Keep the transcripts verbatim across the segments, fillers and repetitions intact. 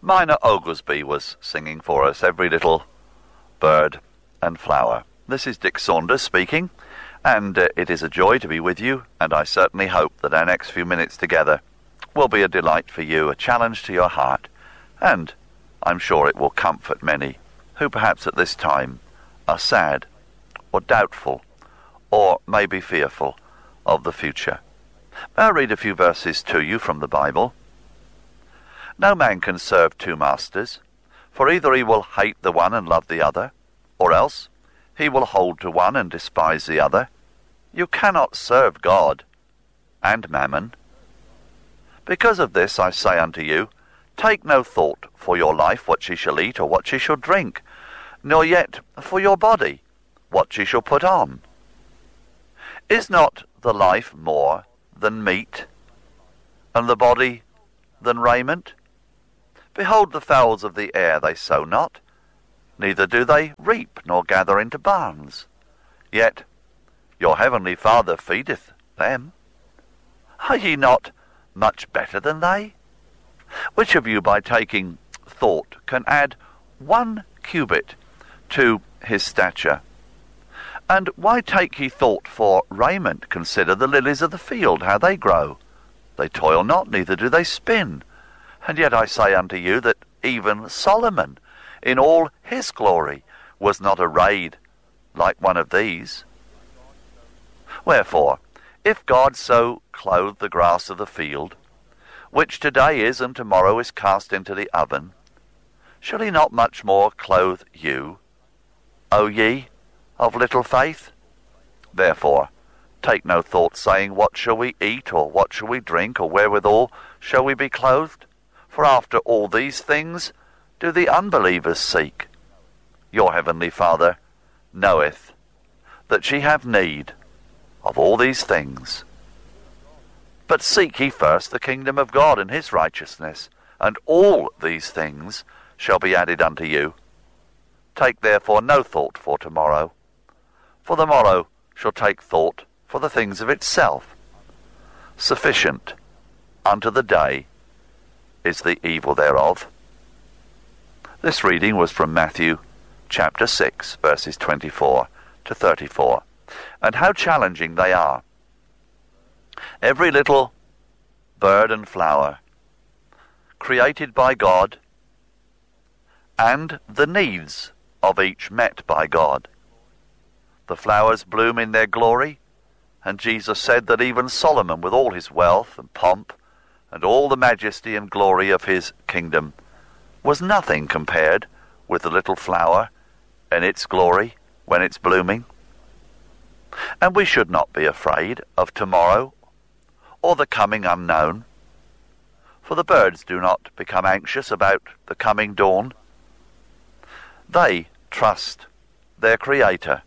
Minor Oglesby was singing for us, Every Little Bird and Flower. This is Dick Saunders speaking, and uh, it is a joy to be with you, and I certainly hope that our next few minutes together will be a delight for you, a challenge to your heart, and I'm sure it will comfort many who perhaps at this time are sad or doubtful or maybe fearful of the future. May I read a few verses to you from the Bible? No man can serve two masters, for either he will hate the one and love the other, or else he will hold to one and despise the other. You cannot serve God and mammon. Because of this I say unto you, take no thought for your life, what ye shall eat or what ye shall drink, nor yet for your body, what ye shall put on. Is not the life more than meat, and the body than raiment? Behold the fowls of the air, they sow not, neither do they reap, nor gather into barns. Yet your heavenly Father feedeth them. Are ye not much better than they? Which of you by taking thought can add one cubit to his stature? And why take ye thought for raiment? Consider the lilies of the field, how they grow. They toil not, neither do they spin. And yet I say unto you that even Solomon, in all his glory, was not arrayed like one of these. Wherefore, if God so clothe the grass of the field, which today is and tomorrow is cast into the oven, shall he not much more clothe you, O ye of little faith? Therefore, take no thought, saying, what shall we eat, or what shall we drink, or wherewithal shall we be clothed? For after all these things do the unbelievers seek. Your heavenly Father knoweth that ye have need of all these things. But seek ye first the kingdom of God and his righteousness, and all these things shall be added unto you. Take therefore no thought for tomorrow, for the morrow shall take thought for the things of itself. Sufficient unto the day is the evil thereof. This reading was from Matthew chapter six, verses twenty-four to thirty-four. And how challenging they are. Every little bird and flower, created by God, and the needs of each met by God. The flowers bloom in their glory, and Jesus said that even Solomon, with all his wealth and pomp, and all the majesty and glory of his kingdom, was nothing compared with the little flower and its glory when it's blooming. And we should not be afraid of tomorrow or the coming unknown, for the birds do not become anxious about the coming dawn. They trust their Creator.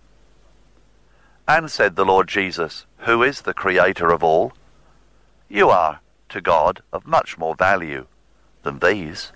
And said the Lord Jesus, who is the Creator of all, you are to God of much more value than these.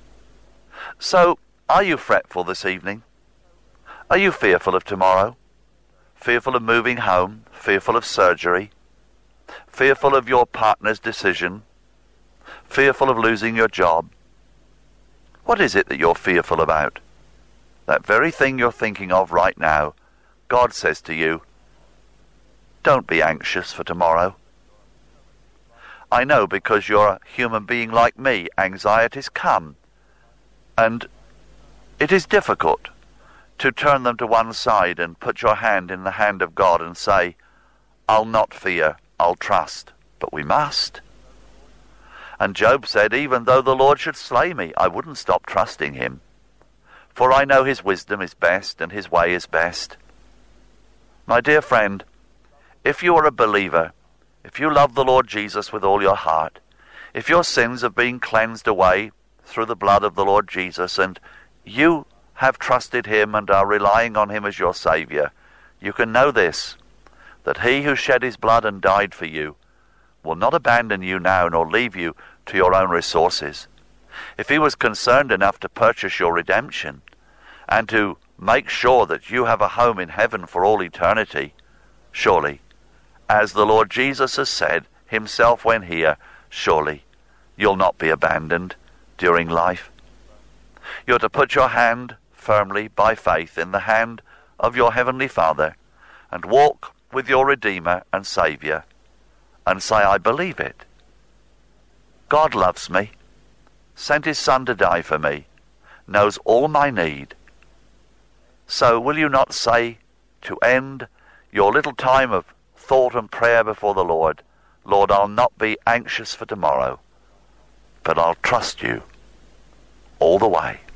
So, are you fretful this evening? Are you fearful of tomorrow? Fearful of moving home? Fearful of surgery? Fearful of your partner's decision? Fearful of losing your job? What is it that you're fearful about? That very thing you're thinking of right now, God says to you, don't be anxious for tomorrow. I know, because you're a human being like me, anxieties come, and it is difficult to turn them to one side and put your hand in the hand of God and say, I'll not fear, I'll trust. But we must. And Job said, even though the Lord should slay me, I wouldn't stop trusting him. For I know his wisdom is best and his way is best. My dear friend, if you are a believer, if you love the Lord Jesus with all your heart, if your sins have been cleansed away through the blood of the Lord Jesus, and you have trusted him and are relying on him as your Saviour, you can know this, that he who shed his blood and died for you will not abandon you now nor leave you to your own resources. If he was concerned enough to purchase your redemption and to make sure that you have a home in heaven for all eternity, surely, as the Lord Jesus has said himself when here, surely you'll not be abandoned during life. You're to put your hand firmly by faith in the hand of your Heavenly Father and walk with your Redeemer and Saviour and say, I believe it. God loves me, sent his Son to die for me, knows all my need. So will you not say, to end your little time of thought and prayer before the Lord, Lord, I'll not be anxious for tomorrow, but I'll trust you all the way.